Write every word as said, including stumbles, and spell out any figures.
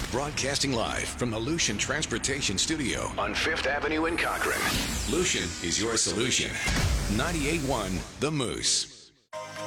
Broadcasting live from the Lucian Transportation Studio on Fifth Avenue in Cochrane. Lucian is your solution. ninety-eight point one The Moose.